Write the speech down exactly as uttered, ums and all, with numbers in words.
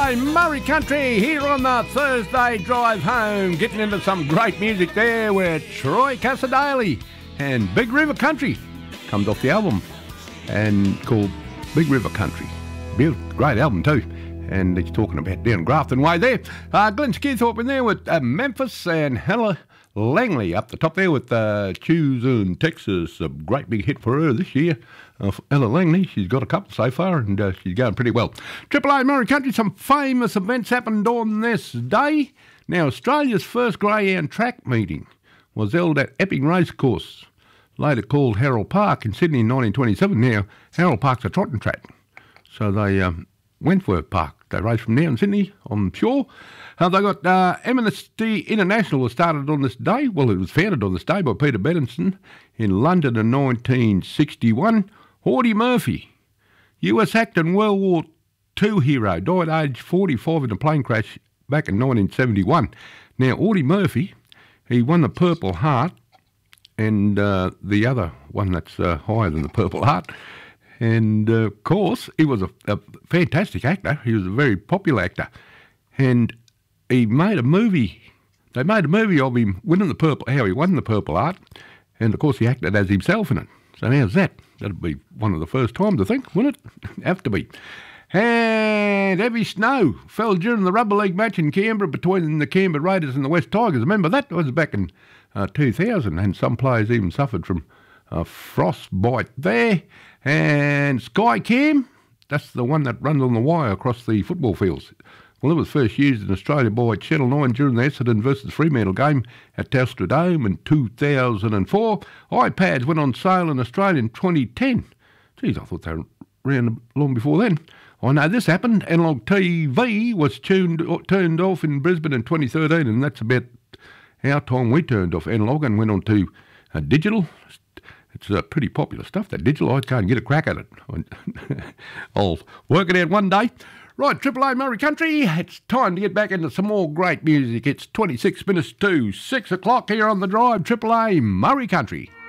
A Murray Country here on the Thursday drive home, getting into some great music there with Troy Cassar-Daley and Big River Country comes off the album and called Big River Country. Beautiful, great album too. And he's talking about down Grafton Way there. Uh, Glenn Skithorpe in there with uh, Memphis and Ella Langley up the top there with uh, Choosing Texas, a great big hit for her this year. Uh, for Ella Langley, she's got a couple so far and uh, she's going pretty well. Triple A Murray Country, some famous events happened on this day. Now, Australia's first greyhound track meeting was held at Epping Racecourse, later called Harold Park in Sydney in nineteen twenty-seven. Now, Harold Park's a trotting track, so they um, Wentworth Park. They race from there in Sydney, I'm sure. Uh, they got uh, Amnesty International was started on this day. Well, it was founded on this day by Peter Benenson in London in nineteen sixty-one. Audie Murphy, U S actor and World War Two hero, died aged forty-five in a plane crash back in nineteen seventy-one. Now, Audie Murphy, he won the Purple Heart and uh, the other one that's uh, higher than the Purple Heart. And, uh, of course, he was a, a fantastic actor. He was a very popular actor. And he made a movie. They made a movie of him winning the Purple, how he won the Purple Heart. And, of course, he acted as himself in it. So how's that? That'd be one of the first times, I think, wouldn't it? Have to be. And heavy snow fell during the Rugby League match in Canberra between the Canberra Raiders and the West Tigers. Remember, that was back in uh, two thousand, and some players even suffered from uh, frostbite there. And Skycam, that's the one that runs on the wire across the football fields. Well, it was first used in Australia by Channel nine during the Essendon versus Fremantle game at Telstra Dome in two thousand four. iPads went on sale in Australia in twenty ten. Geez, I thought they were around long before then. I know this happened. Analog T V was tuned, turned off in Brisbane in twenty thirteen, and that's about our time we turned off analog and went on to uh, digital. It's uh, pretty popular stuff, that digital. I can't get a crack at it. I'll work it out one day. Right, Triple A Murray Country, it's time to get back into some more great music. It's twenty-six minutes to six o'clock here on The Drive, Triple A Murray Country.